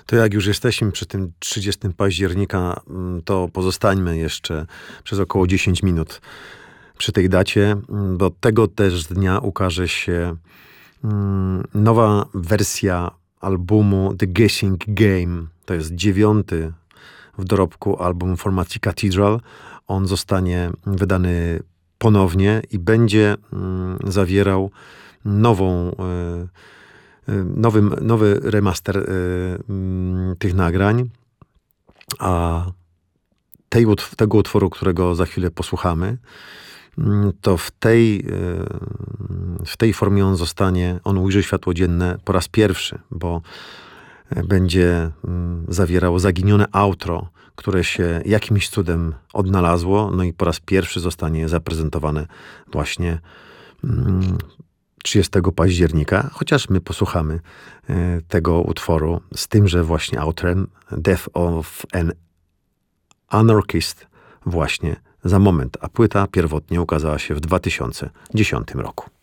To jak już jesteśmy przy tym 30 października, to pozostańmy jeszcze przez około 10 minut przy tej dacie, bo tego też dnia ukaże się nowa wersja albumu The Guessing Game. To jest 9. w dorobku album formacji Cathedral. On zostanie wydany ponownie i będzie zawierał nowy remaster tych nagrań, a tego utworu, którego za chwilę posłuchamy, to w tej formie on ujrzy światło dzienne po raz pierwszy, bo będzie zawierało zaginione outro, które się jakimś cudem odnalazło, no i po raz pierwszy zostanie zaprezentowane właśnie 30 października, chociaż my posłuchamy tego utworu z tymże właśnie outrem Death of an Anarchist właśnie za moment, a płyta pierwotnie ukazała się w 2010 roku.